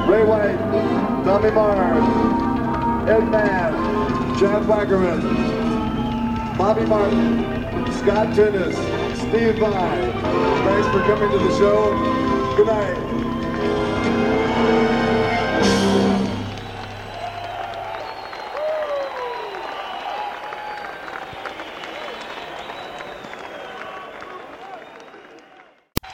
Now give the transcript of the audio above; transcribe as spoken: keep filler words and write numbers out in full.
Ray White, Tommy Mars, Ed Mann, Chad Wackerman, Bobby Martin, Scott Tunis, Steve Vai. Thanks for coming to the show. Good night.